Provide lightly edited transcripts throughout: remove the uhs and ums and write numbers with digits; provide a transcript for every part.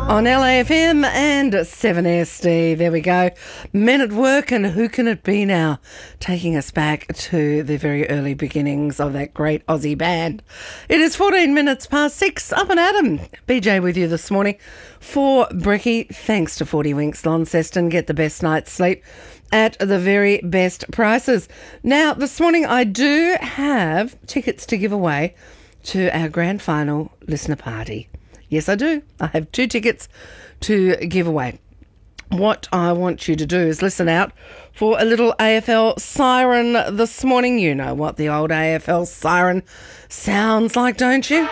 On LAFM and 7SD, there we go. Men at Work, and who can it be now? Taking us back to the very early beginnings of that great Aussie band. It is 14 minutes past 6. Up and Adam. BJ with you this morning for Brekkie. Thanks to 40 Winks Launceston. Get the best night's sleep at the very best prices. Now, this morning I do have tickets to give away to our grand final listener party. Yes, I do. I have 2 tickets to give away. What I want you to do is listen out for a little AFL siren this morning. You know what the old AFL siren sounds like, don't you?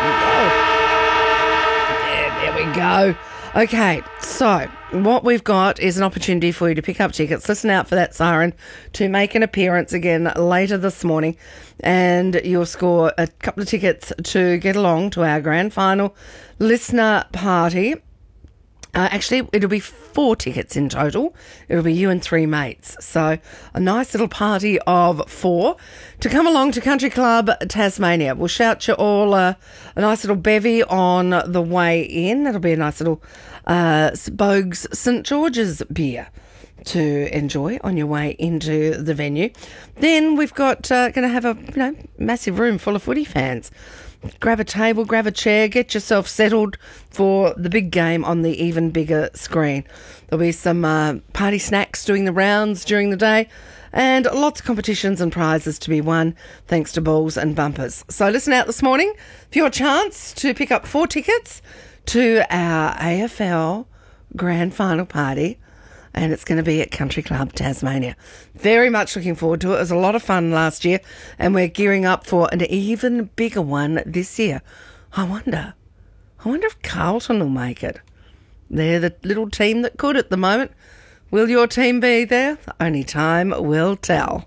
There we go. Okay, so what we've got is an opportunity for you to pick up tickets. Listen out for that siren to make an appearance again later this morning, and you'll score a couple of tickets to get along to our grand final listener party. Actually, it'll be 4 tickets in total. It'll be you and 3 mates. So a nice little party of 4 to come along to Country Club Tasmania. We'll shout you all a nice little bevy on the way in. It'll be a nice little Bogues St George's beer to enjoy on your way into the venue. Then we've got going to have a massive room full of footy fans. Grab a table, grab a chair, get yourself settled for the big game on the even bigger screen. There'll be some party snacks doing the rounds during the day, and lots of competitions and prizes to be won thanks to balls and bumpers. So listen out this morning for your chance to pick up 4 tickets to our AFL grand final party, and it's going to be at Country Club Tasmania. Very much looking forward to it. It was a lot of fun last year, and we're gearing up for an even bigger one this year. I wonder if Carlton will make it. They're the little team that could at the moment. Will your team be there? Only time will tell.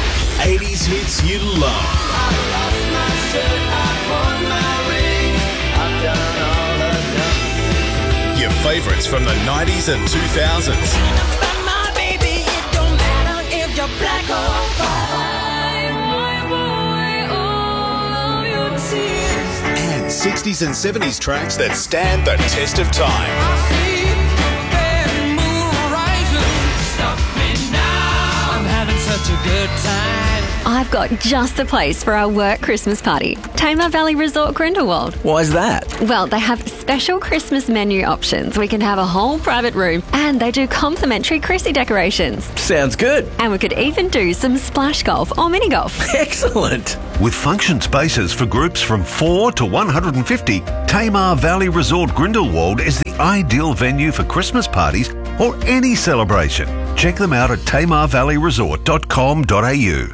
80s hits you love. I lost my shirt, I pawned my ring, I've done all I've done. Your favourites from the 90s and 2000s. But my baby, it don't matter if you're black or white. Wipe away all of your tears. And 60s and 70s tracks that stand the test of time. I see that moon rising. Stop me now. I'm having such a good time. I've got just the place for our work Christmas party. Tamar Valley Resort Grindelwald. Why's that? Well, they have special Christmas menu options. We can have a whole private room, and they do complimentary Chrissy decorations. Sounds good. And we could even do some splash golf or mini golf. Excellent. With function spaces for groups from 4 to 150, Tamar Valley Resort Grindelwald is the ideal venue for Christmas parties or any celebration. Check them out at tamarvalleyresort.com.au.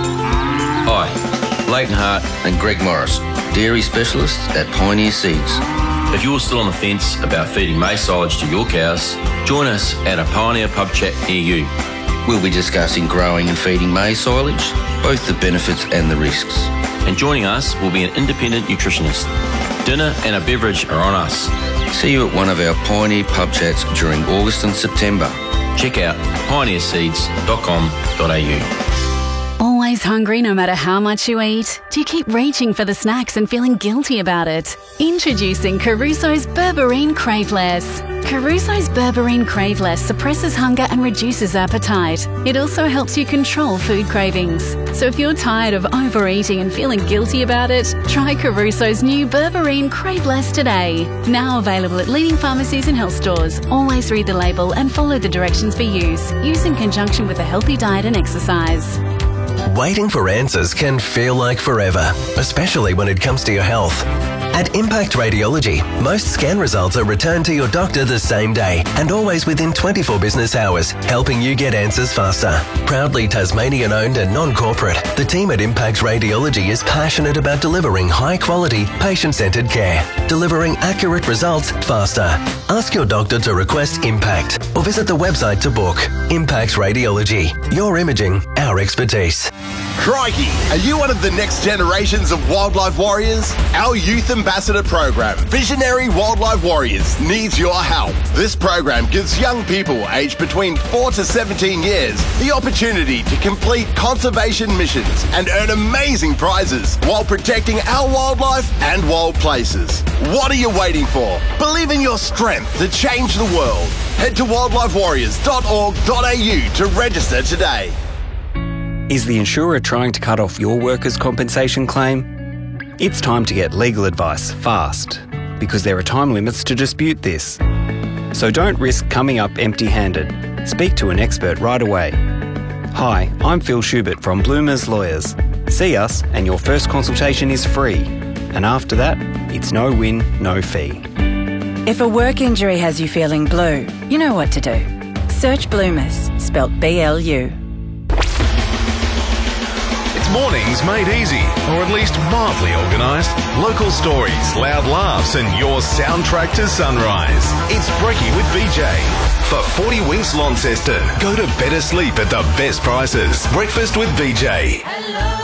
Hi, Leighton Hart and Greg Morris, dairy specialists at Pioneer Seeds. If you're still on the fence about feeding maize silage to your cows, join us at a Pioneer pub chat near you. We'll be discussing growing and feeding maize silage, both the benefits and the risks. And joining us will be an independent nutritionist. Dinner and a beverage are on us. See you at one of our Pioneer pub chats during August and September. Check out pioneerseeds.com.au. Always hungry no matter how much you eat? Do you keep reaching for the snacks and feeling guilty about it? Introducing Caruso's Berberine Craveless. Caruso's Berberine Craveless suppresses hunger and reduces appetite. It also helps you control food cravings. So if you're tired of overeating and feeling guilty about it, try Caruso's new Berberine Craveless today. Now available at leading pharmacies and health stores. Always read the label and follow the directions for use. Use in conjunction with a healthy diet and exercise. Waiting for answers can feel like forever, especially when it comes to your health. At Impact Radiology, most scan results are returned to your doctor the same day and always within 24 business hours, helping you get answers faster. Proudly Tasmanian-owned and non-corporate, the team at Impact Radiology is passionate about delivering high-quality, patient-centred care, delivering accurate results faster. Ask your doctor to request Impact or visit the website to book. Impact Radiology, your imaging, our expertise. Crikey, are you one of the next generations of wildlife warriors? Our youth ambassador program, Visionary Wildlife Warriors, needs your help. This program gives young people aged between 4 to 17 years the opportunity to complete conservation missions and earn amazing prizes while protecting our wildlife and wild places. What are you waiting for? Believe in your strength to change the world. Head to wildlifewarriors.org.au to register today. Is the insurer trying to cut off your workers' compensation claim? It's time to get legal advice fast, because there are time limits to dispute this. So don't risk coming up empty-handed. Speak to an expert right away. Hi, I'm Phil Schubert from Bloomers Lawyers. See us and your first consultation is free. And after that, it's no win, no fee. If a work injury has you feeling blue, you know what to do. Search Bloomers, spelt B-L-U. Mornings made easy, or at least mildly organised. Local stories, loud laughs, and your soundtrack to sunrise. It's Brekkie with BJ. For 40 Winks Launceston, go to better sleep at the best prices. Breakfast with BJ.